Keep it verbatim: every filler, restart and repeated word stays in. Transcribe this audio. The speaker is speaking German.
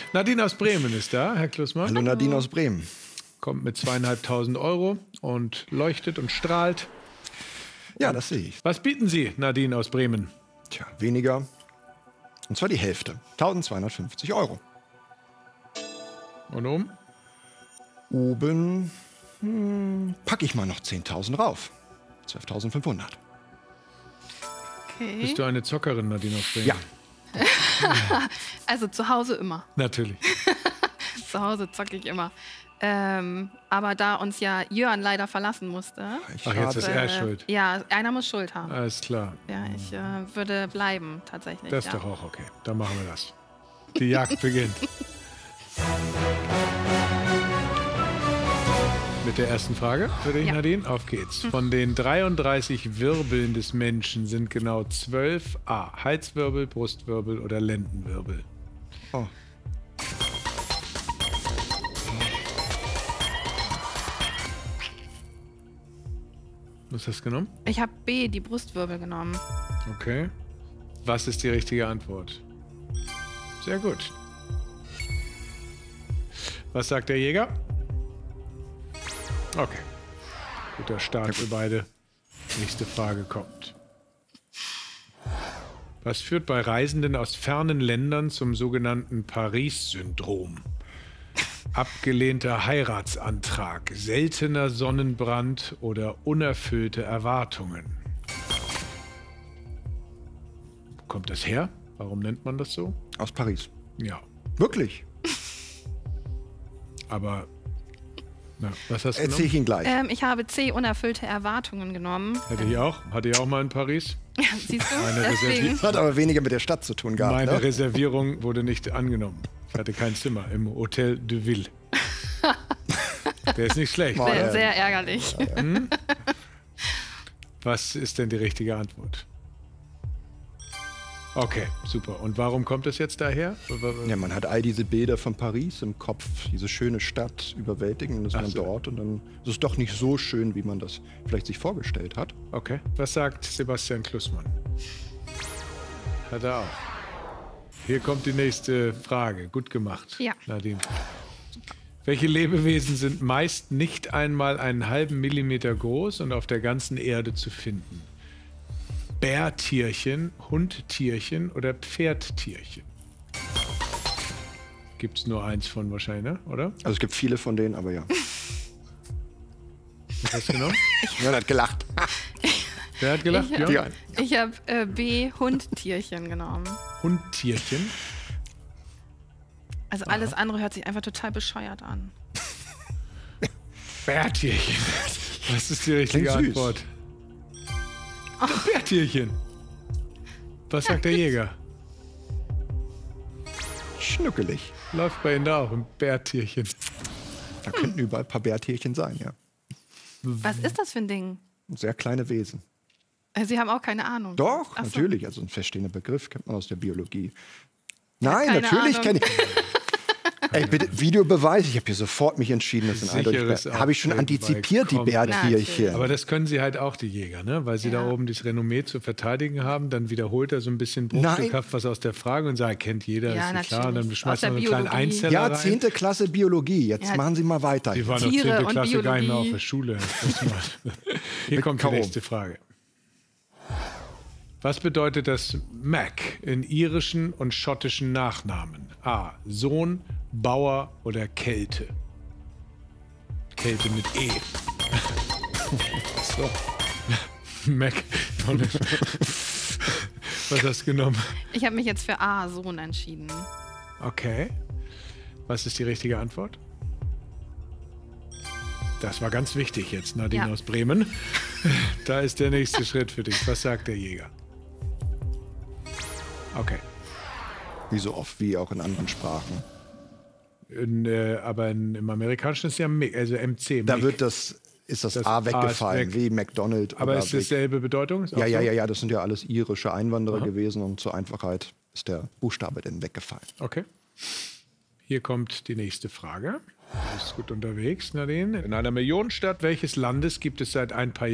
Nadine aus Bremen ist da, Herr Klussmann. Hallo Nadine aus Bremen. Kommt mit zweieinhalbtausend Euro und leuchtet und strahlt. Ja, das sehe ich. Was bieten Sie, Nadine aus Bremen? Tja, weniger. Und zwar die Hälfte. eintausendzweihundertfünfzig Euro. Und oben? Oben hm, packe ich mal noch zehntausend rauf. zwölftausendfünfhundert. Okay. Bist du eine Zockerin, Nadine aus Bremen? Ja. Also zu Hause immer. Natürlich. Zu Hause zocke ich immer. Ähm, aber da uns ja Jörn leider verlassen musste. Ach, jetzt ist äh, er schuld. Ja, einer muss Schuld haben. Alles klar. Ja, ich äh, würde bleiben, tatsächlich. Das ist ja. doch auch okay. Dann machen wir das. Die Jagd beginnt. Mit der ersten Frage für dich, Ja. Nadine. Auf geht's. Von den dreiunddreißig Wirbeln des Menschen sind genau zwölf A. Halswirbel, Brustwirbel oder Lendenwirbel. Oh. Was hast du genommen? Ich habe B, die Brustwirbel genommen. Okay. Was ist die richtige Antwort? Sehr gut. Was sagt der Jäger? Okay. Guter Start für beide. Nächste Frage kommt. Was führt bei Reisenden aus fernen Ländern zum sogenannten Paris-Syndrom? Abgelehnter Heiratsantrag, seltener Sonnenbrand oder unerfüllte Erwartungen? Wo kommt das her? Warum nennt man das so? Aus Paris. Ja, Wirklich? aber na, was hast du Erzähle ich genommen? Ihnen gleich. Ähm, ich habe C, unerfüllte Erwartungen genommen. Hätte ich auch. Hatte ich auch mal in Paris. Siehst du? Meine Deswegen. Das hat aber weniger mit der Stadt zu tun gehabt. Meine Ne? Reservierung wurde nicht angenommen. Ich hatte kein Zimmer im Hotel de Ville. Der ist nicht schlecht. Mal. Sehr, sehr ärgerlich. Was ist denn die richtige Antwort? Okay, super. Und warum kommt es jetzt daher? Ja, man hat all diese Bilder von Paris im Kopf, diese schöne Stadt überwältigen und ist Ach man so. dort und dann ist es doch nicht so schön, wie man das vielleicht sich vorgestellt hat. Okay. Was sagt Sebastian Klussmann? Hat er auch. Hier kommt die nächste Frage. Gut gemacht, Ja. Nadine. Welche Lebewesen sind meist nicht einmal einen halben Millimeter groß und auf der ganzen Erde zu finden? Bärtierchen, Hundtierchen oder Pferdtierchen? Gibt es nur eins von wahrscheinlich, ne? Oder? Also es gibt viele von denen, aber ja. Was hast du genommen? Jörn hat gelacht. Wer hat gelacht? Ich Ja. habe Jörn. ich hab, äh, B, Hundtierchen genommen. Hundtierchen. Also alles andere hört sich einfach total bescheuert an. Bärtierchen. Was ist die richtige Klingt süß. Antwort? Bärtierchen. Was sagt der Jäger? Schnuckelig. Läuft bei Ihnen da auch ein Bärtierchen. Da könnten überall ein paar Bärtierchen sein, ja. Was ist das für ein Ding? Sehr kleine Wesen. Äh, Sie haben auch keine Ahnung. Doch, Ach so. natürlich. Also ein feststehender Begriff kennt man aus der Biologie. Nein, keine natürlich Ahnung. kenne ich. Ey, bitte, Videobeweis. Ich habe hier sofort mich entschieden, das sind Sicheres eindeutig. Habe ich schon Auftreten antizipiert, die bei Bärtierchen. Aber das können sie halt auch, die Jäger, ne? Weil sie Ja. da oben das Renommee zu verteidigen haben. Dann wiederholt er so ein bisschen bruchstückhaft was aus der Frage und sagt, kennt jeder, Ja, ist ja klar. Und dann natürlich. schmeißt Aus man der einen kleinen Biologie. Einzeller Ja, rein. zehnte Klasse Biologie. Jetzt Ja. machen Sie mal weiter. Die waren noch Tiere zehnte und Klasse gar nicht mehr auf Biologie. der Schule. Das mal. Hier Mit kommt die K O. nächste Frage. Was bedeutet das Mac in irischen und schottischen Nachnamen? A. Sohn, Bauer oder Kälte? Kälte mit E. So. Mac. Was hast du genommen? Ich habe mich jetzt für A, Sohn, entschieden. Okay. Was ist die richtige Antwort? Das war ganz wichtig jetzt, Nadine Ja. aus Bremen. Da ist der nächste Schritt für dich. Was sagt der Jäger? Okay. Wie so oft wie auch in anderen Sprachen. In, äh, aber in, im Amerikanischen ist ja Mi- also M C. Da Mick. wird das, ist das, Das A A ist weggefallen, weg. wie McDonald. aber oder ist Big- dasselbe Bedeutung? Ist auch Ja, ja, so? ja, ja, das sind ja alles irische Einwanderer Aha. gewesen und zur Einfachheit ist der Buchstabe denn weggefallen. Okay. Hier kommt die nächste Frage. Du bist gut unterwegs, Nadine. In einer Millionenstadt welches Landes gibt es seit ein paar